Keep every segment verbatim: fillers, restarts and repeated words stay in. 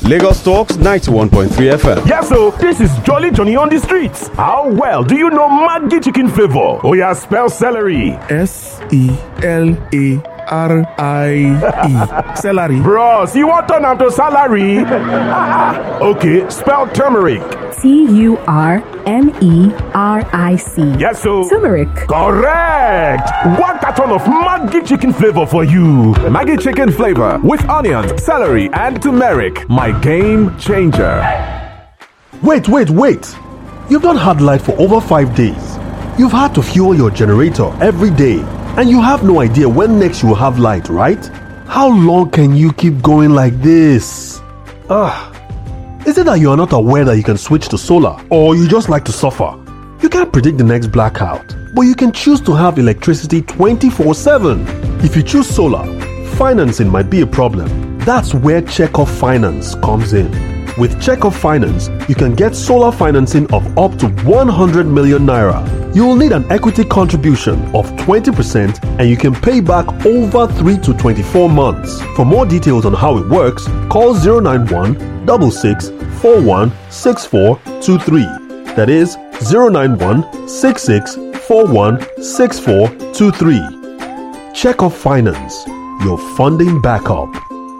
Lagos Talks ninety-one point three F M. Yes, so this is Jolly Johnny on the streets. How well do you know Maggi chicken flavor? Oh yeah, spell celery. S E L A R I E. Celery. Bros, you want turn to salary? Okay, spell turmeric. T U R M E R I C. Yes, so. Turmeric. Correct. One carton of Maggi chicken flavor for you. Maggi chicken flavor with onions, celery, and turmeric. My game changer. Wait, wait, wait. You've not had light for over five days. You've had to fuel your generator every day. And you have no idea when next you will have light, right? How long can you keep going like this? Ah. Is it that you are not aware that you can switch to solar, or you just like to suffer? You can't predict the next blackout, but you can choose to have electricity twenty-four seven. If you choose solar, financing might be a problem. That's where Check-Off Finance comes in. With Check-Off Finance, you can get solar financing of up to one hundred million naira. You will need an equity contribution of twenty percent and you can pay back over three to twenty-four months. For more details on how it works, call zero nine one, six six, four one, six four two three. That is zero nine one, six six, four one, six four two three. Check-Off Finance, your funding backup.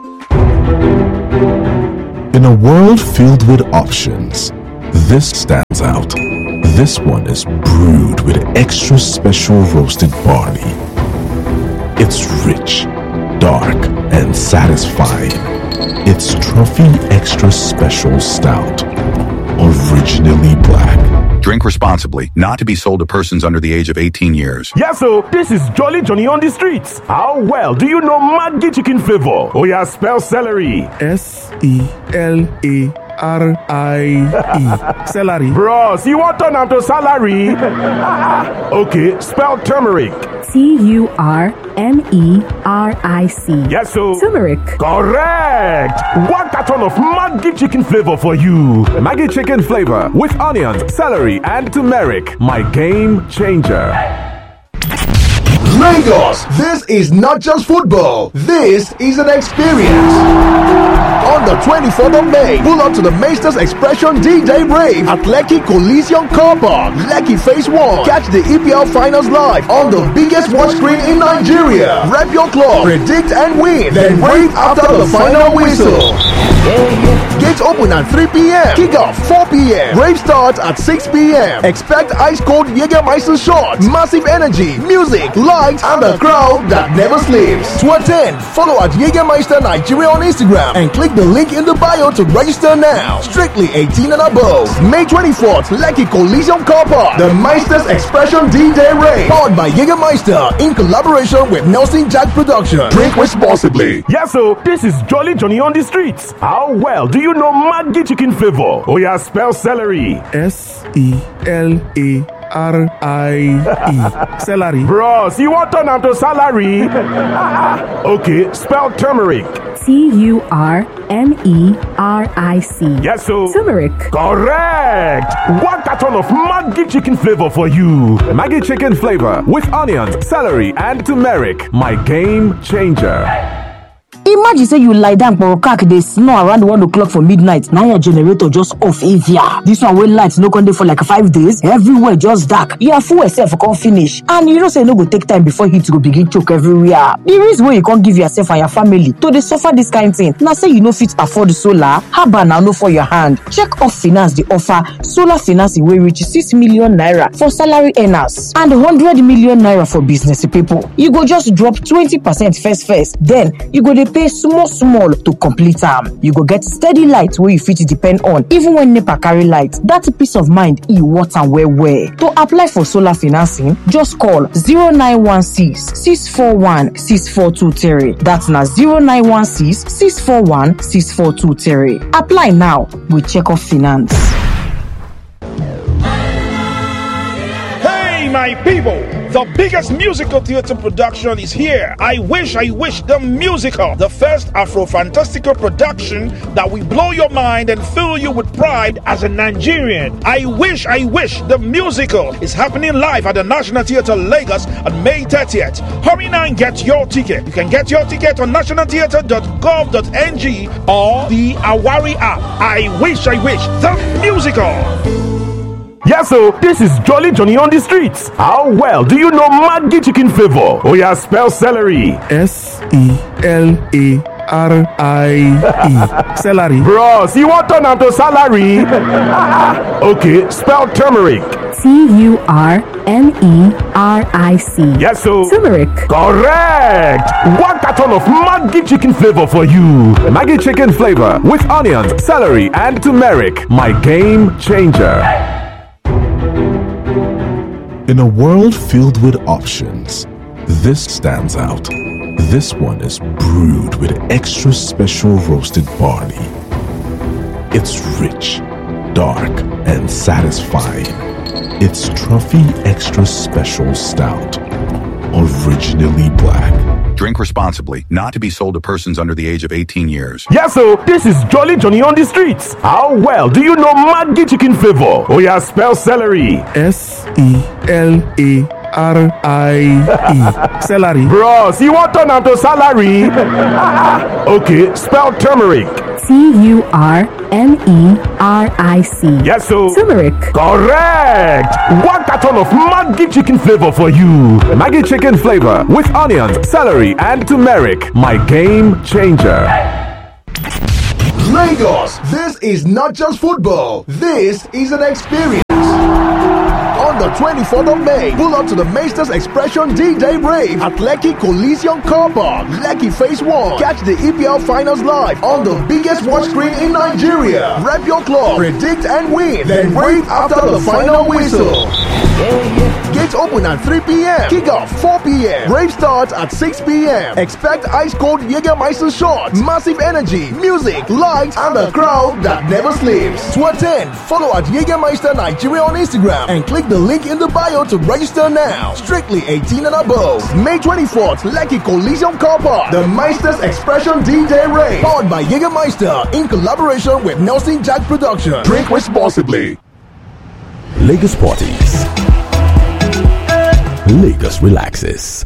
In a world filled with options, this stands out. This one is brewed with extra special roasted barley. It's rich, dark, and satisfying. It's Trophy Extra Special Stout. Originally black. Drink responsibly, not to be sold to persons under the age of eighteen years. Yes, so this is Jolly Johnny on the streets. How well do you know Maggi chicken flavor? Oh yeah, spell celery. S E L A R I E. Celery. Bros, you want turn to salary? Okay, spell turmeric. T U R M E R I C. Yes, so. Turmeric. Correct. One carton of Maggi chicken flavor for you. Maggi chicken flavor with onions, celery, and turmeric. My game changer. Lagos, this is not just football. This is an experience. On the twenty-fourth of May, pull up to the Maesters Expression D-Day Rave at Lekki Coliseum Car Park, Lekki Phase one. Catch the E P L Finals live on the biggest watch screen in Nigeria. Rep your club, predict and win, then rave after the final whistle. Gates open at three p.m. Kickoff four p.m. Rave starts at six p.m. Expect ice-cold Jägermeister shots, massive energy, music, lights, and a crowd that never sleeps. To attend, follow at Jägermeister Nigeria on Instagram and click the link in the bio to register now. Strictly eighteen and above. May twenty-fourth, Lekki Coliseum Car Park. The Meisters Expression D-Day Rave. Powered by Jägermeister in collaboration with Nelson Jack Production. Drink responsibly. Yes, so this is Jolly Johnny on the streets. How well do you know Maggi chicken flavor? Oh yeah, spell celery. S E L A R I E. Celery. Bros, you want turn to salary? Okay, spell turmeric. T U R M E R I C. Yes, so. Turmeric. Correct. One carton of Maggi chicken flavor for you. Maggi chicken flavor with onions, celery, and turmeric. My game changer. Imagine say you lie down for a car, they snore around one o'clock for midnight. Now your generator just off Avia. This one will lights no con dey for like five days. Everywhere just dark. Your full yourself can't finish. And you know say no go take time before heat go begin choke everywhere. The reason why you can't give yourself and your family to they suffer this kind of thing. Now say you no fit afford solar, haba now no for your hand. Check-Off Finance the offer solar financing will reach six million naira for salary earners and one hundred million naira for business people. You go just drop twenty percent first first. Then you go dey pay small small to complete am. You go get steady light where you fit depend on even when NEPA carry light. That peace of mind e what and where where. To apply for solar financing, just call zero nine one six, six four one, six four two three. That's na zero nine one six, six four one, six four two three. Apply now with Check-Off Finance. Hey my people, the biggest musical theater production is here. I Wish, I Wish the Musical, the first Afro-fantastical production that will blow your mind and fill you with pride as a Nigerian. I Wish, I Wish the Musical is happening live at the National Theatre Lagos on May thirtieth. Hurry now and get your ticket. You can get your ticket on national theatre dot gov dot n g or the Awari app. I Wish, I Wish the Musical. Yeah, so this is Jolly Johnny on the streets. How well do you know Maggi chicken flavor? Oh yeah, spell celery. S E L A R I E. Celery. Bros, you want turn am to salary? Okay, spell turmeric. T U R M E R I C. Yes, so turmeric. Correct. One carton of Maggi chicken flavor for you. Maggi chicken flavor with onions, celery, and turmeric. My game changer. In a world filled with options, this stands out. This one is brewed with extra special roasted barley. It's rich, dark, and satisfying. It's Trophy Extra Special Stout. Originally black. Drink responsibly, not to be sold to persons under the age of eighteen years. Yeah, so this is Jolly Johnny on the streets. How well do you know Maggi chicken flavor? Oh yeah, spell celery. S E L A R I E. Celery. Bros, you want turn am to salary? Okay, spell turmeric. T U R M E R I C. Yes, so turmeric. Correct. One carton of Maggi chicken flavor for you. Maggi chicken flavor with onions, celery, and turmeric. My game changer. Lagos, this is not just football. This is an experience. On the twenty-fourth of May, pull up to the Maesters Expression D-Day Rave at Lekki Coliseum Car Park, Lekki Phase one. Catch the E P L Finals live on the biggest watch screen in Nigeria. Rep your club, predict and win, then rave after the final whistle. Gates open at three p.m. Kickoff four p.m. Rave starts at six p.m. Expect ice-cold Jägermeister shots, massive energy, music, lights, and a crowd that never sleeps. To attend, follow at Jägermeister Nigeria on Instagram and click the link in the bio to register now. Strictly eighteen and above. May twenty-fourth, Lekki Coliseum Car Park. The Meisters Expression D-Day Rave. Powered by Jägermeister in collaboration with Nelson Jack Production. Drink responsibly. Lagos parties. Lagos relaxes.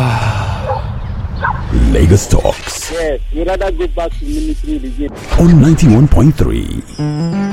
Lagos talks. Yes, we rather go back to military regime. On ninety-one point three.